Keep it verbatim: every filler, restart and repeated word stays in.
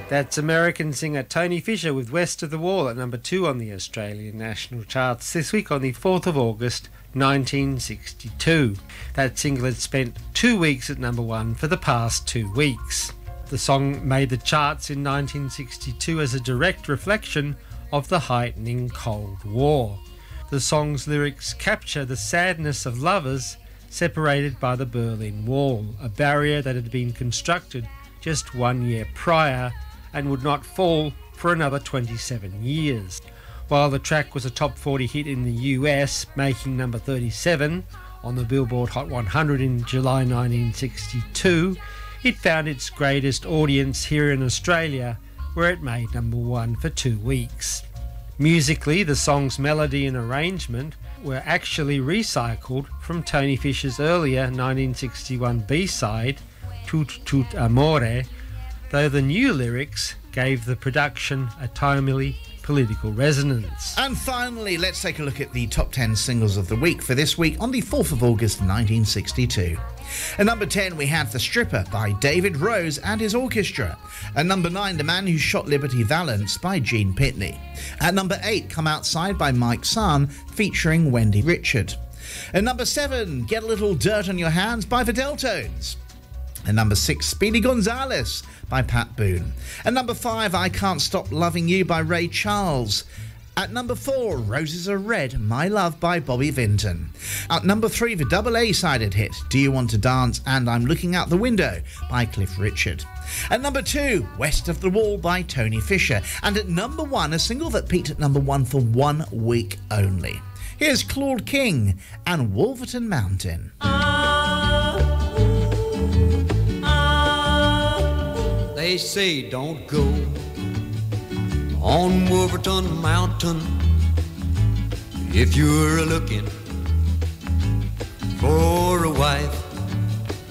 That's American singer Tony Fisher with West of the Wall at number two on the Australian national charts this week on the fourth of August nineteen sixty-two. That single had spent two weeks at number one for the past two weeks. The song made the charts in nineteen sixty-two as a direct reflection of the heightening Cold War. The song's lyrics capture the sadness of lovers separated by the Berlin Wall, a barrier that had been constructed just one year prior and would not fall for another twenty-seven years. While the track was a top forty hit in the U S, making number thirty-seven on the Billboard Hot one hundred in July nineteen sixty-two, it found its greatest audience here in Australia, where it made number one for two weeks. Musically, the song's melody and arrangement were actually recycled from Tony Fisher's earlier nineteen sixty-one B-side, Tut Tut Amore, though the new lyrics gave the production a timely political resonance. And finally, let's take a look at the top ten singles of the week for this week on the fourth of August nineteen sixty-two. At number ten, we had The Stripper by David Rose and his orchestra. At number nine, The Man Who Shot Liberty Valance by Gene Pitney. At number eight, Come Outside by Mike San featuring Wendy Richard. At number seven, Get a Little Dirt on Your Hands by the Deltones. At number six, Speedy Gonzales by Pat Boone. At number five, I Can't Stop Loving You by Ray Charles. At number four, Roses Are Red, My Love by Bobby Vinton. At number three, the double A-sided hit, Do You Want to Dance and I'm Looking Out the Window by Cliff Richard. At number two, West of the Wall by Tony Fisher. And at number one, a single that peaked at number one for one week only. Here's Claude King and Wolverton Mountain. They say don't go on Wolverton Mountain if you're looking